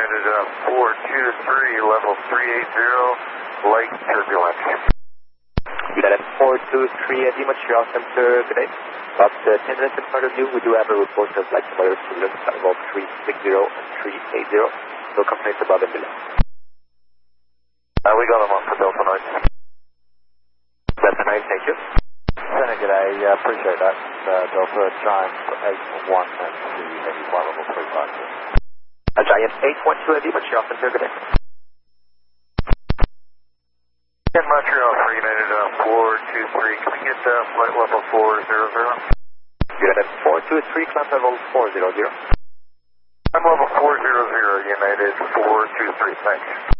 United 423, level 380, light turbulence. United 423 at the Montreal Center, good day. About 10 minutes in front of you, we do have a report of light turbulence at level 360 and 380. No complaints above and below. We got them on for Delta 9. Delta 9, thank you. Senate, good day. Appreciate that. Delta Giant 812 and Heavy Flight level 352. Giant 812 at the Montreal Center, good day. In Montreal for United 423, can we get flight level 400? United 423, climb level 400. I'm level 400, United 423, thanks.